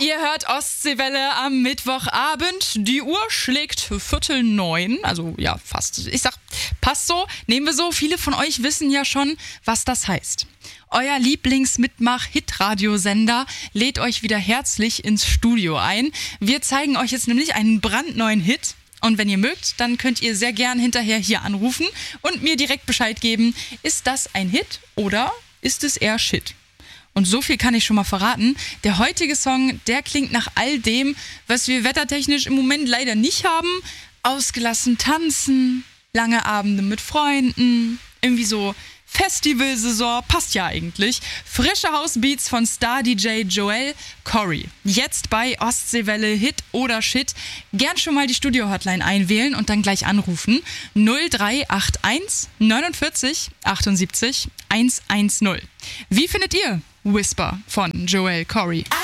Ihr hört Ostseewelle am Mittwochabend. Die Uhr schlägt 8:45. Also ja, fast. Ich sag, passt so, nehmen wir so. Viele von euch wissen ja schon, was das heißt. Euer Lieblings-Mitmach-Hit-Radiosender lädt euch wieder herzlich ins Studio ein. Wir zeigen euch jetzt nämlich einen brandneuen Hit. Und wenn ihr mögt, dann könnt ihr sehr gern hinterher hier anrufen und mir direkt Bescheid geben, ist das ein Hit oder ist es eher Shit? Und so viel kann ich schon mal verraten. Der heutige Song, der klingt nach all dem, was wir wettertechnisch im Moment leider nicht haben. Ausgelassen tanzen, lange Abende mit Freunden, irgendwie so Festivalsaison, passt ja eigentlich. Frische Hausbeats von Star-DJ Joel Corry. Jetzt bei Ostseewelle Hit oder Shit. Gern schon mal die Studio-Hotline einwählen und dann gleich anrufen. 0381 49 78 110. Wie findet ihr Whisper von Joel Corry?